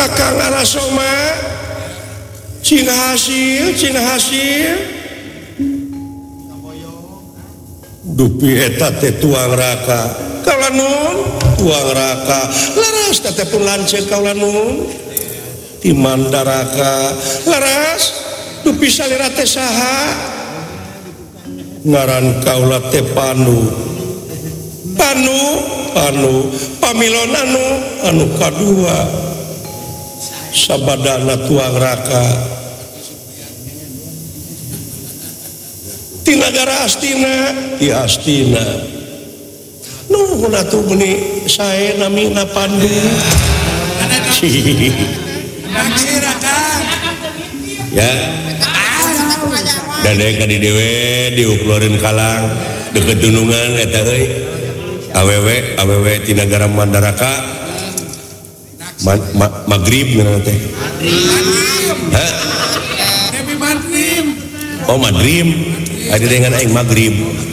Kakang Arasoma Cina hasil dupi eta teh tuang raka kaulanun tuang raka laras teh pun lanceuk kaulanun di mandaraka laras dupi salira teh saha ngaran kaula teh Panu pamilon anu kadua sabadana tuang raka di negara Astina di Astina nuhun atuh meuni sae namina Pandu ya dan ka di dewe diuklurin kalang deket dunungan eta euy awewe di negara Mandaraka Maghrib nana teh hah oh Maghrib ada dengan aing Maghrib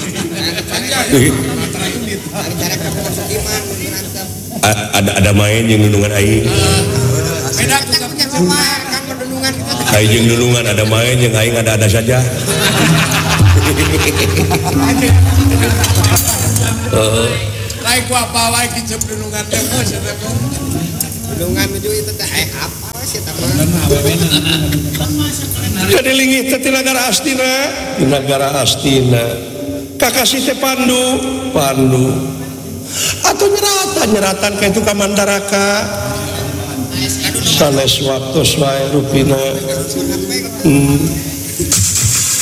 ada main yang nunungan aing aing yang nunungan ada main yang aing ada saja lain ku apa wae kicep nunungan teh nunungan menuju itu teh apa sih teman jadi linggih teh di negara Astina kakasih teh Pandu atau nyeratan kayak itu ka Mandaraka sanes waktu wae rupina